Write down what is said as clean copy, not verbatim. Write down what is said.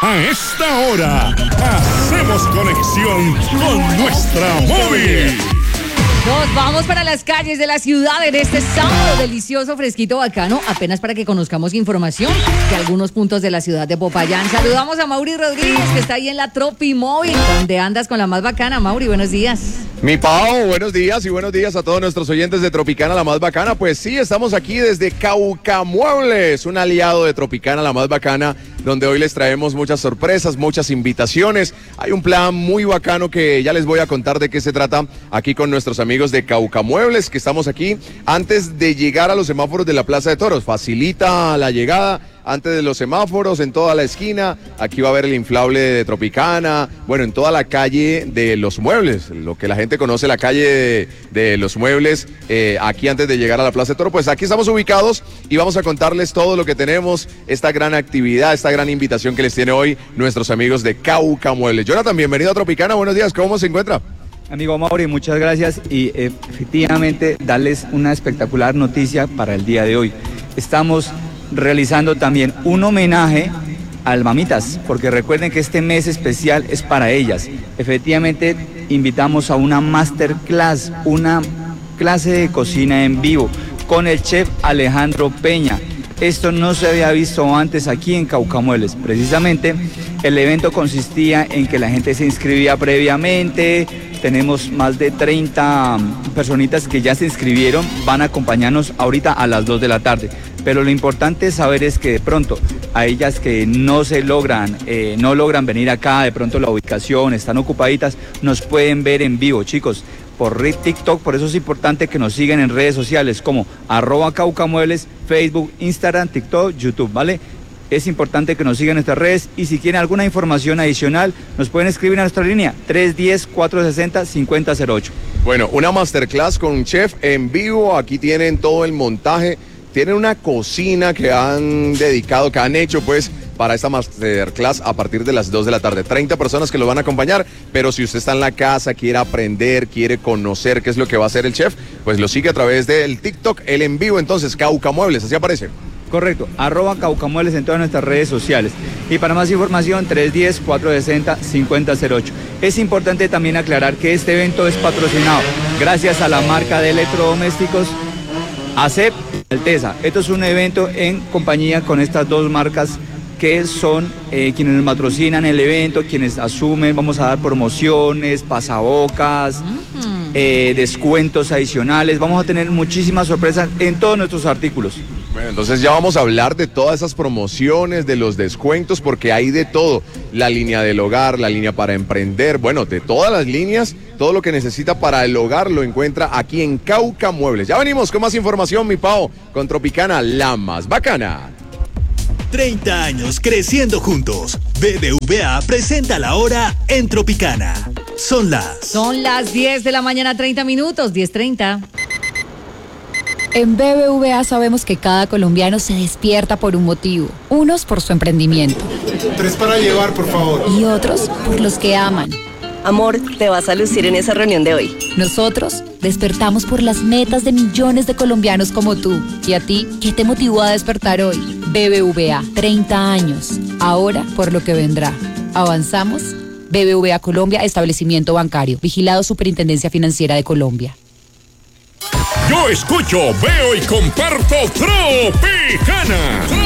A esta hora, hacemos conexión con nuestra móvil. Nos vamos para las calles de la ciudad en este sábado delicioso, fresquito, bacano, apenas para que conozcamos información de algunos puntos de la ciudad de Popayán. Saludamos a Mauri Rodríguez, que está ahí en la Tropimóvil. ¿Dónde andas con la más bacana, Mauri? Buenos días. Mi Pao, buenos días y buenos días a todos nuestros oyentes de Tropicana, la más bacana. Pues sí, estamos aquí desde Caucamuebles, un aliado de Tropicana, la más bacana, donde hoy les traemos muchas sorpresas, muchas invitaciones. Hay un plan muy bacano que ya les voy a contar de qué se trata aquí con nuestros amigos de Caucamuebles, que estamos aquí antes de llegar a los semáforos de la Plaza de Toros. Facilita la llegada antes de los semáforos, en toda la esquina. Aquí va a haber el inflable de Tropicana, bueno, en toda la calle de los muebles, lo que la gente conoce, la calle de los muebles, aquí antes de llegar a la Plaza de Toros. Pues aquí estamos ubicados y vamos a contarles todo lo que tenemos, esta gran actividad, esta gran invitación que les tiene hoy nuestros amigos de Caucamuebles. Jonathan, bienvenido a Tropicana, buenos días, ¿cómo se encuentra? Amigo Mauri, muchas gracias y efectivamente darles una espectacular noticia para el día de hoy. Estamos realizando también un homenaje al Mamitas, porque recuerden que este mes especial es para ellas. Efectivamente invitamos a una masterclass, una clase de cocina en vivo con el chef Alejandro Peña. Esto no se había visto antes aquí en Caucamuebles. Precisamente el evento consistía en que la gente se inscribía previamente. Tenemos más de 30 personitas que ya se inscribieron, van a acompañarnos ahorita a las 2 de la tarde. Pero lo importante saber es que de pronto a ellas que no logran venir acá, de pronto la ubicación, están ocupaditas, nos pueden ver en vivo, chicos, por TikTok. Por eso es importante que nos sigan en redes sociales como @Caucamuebles, Facebook, Instagram, TikTok, YouTube, ¿vale? Es importante que nos sigan en nuestras redes y si quieren alguna información adicional nos pueden escribir a nuestra línea 310-460-5008. Bueno, una masterclass con un chef en vivo, aquí tienen todo el montaje, tienen una cocina que han dedicado, que han hecho pues para esta masterclass a partir de las 2 de la tarde. 30 personas que lo van a acompañar, pero si usted está en la casa, quiere aprender, quiere conocer qué es lo que va a hacer el chef, pues lo sigue a través del TikTok, el en vivo, entonces Caucamuebles, así aparece. Correcto, @Caucamuebles en todas nuestras redes sociales. Y para más información, 310-460-5008. Es importante también aclarar que este evento es patrocinado gracias a la marca de electrodomésticos ACEP Alteza. Esto es un evento en compañía con estas dos marcas que son quienes nos patrocinan el evento, quienes asumen, vamos a dar promociones, pasabocas, descuentos adicionales. Vamos a tener muchísimas sorpresas en todos nuestros artículos. Bueno, entonces ya vamos a hablar de todas esas promociones, de los descuentos, porque hay de todo. La línea del hogar, la línea para emprender, bueno, de todas las líneas, todo lo que necesita para el hogar lo encuentra aquí en Caucamuebles. Ya venimos con más información, mi Pao, con Tropicana, la más bacana. 30 años creciendo juntos. BBVA presenta la hora en Tropicana. Son las 10 de la mañana, 30 minutos, 10:30. En BBVA sabemos que cada colombiano se despierta por un motivo. Unos por su emprendimiento. 3 para llevar, por favor. Y otros por los que aman. Amor, te vas a lucir en esa reunión de hoy. Nosotros despertamos por las metas de millones de colombianos como tú. ¿Y a ti, qué te motivó a despertar hoy? BBVA, 30 años. Ahora por lo que vendrá. ¿Avanzamos? BBVA Colombia, establecimiento bancario. Vigilado Superintendencia Financiera de Colombia. Yo escucho, veo y comparto Tropicana.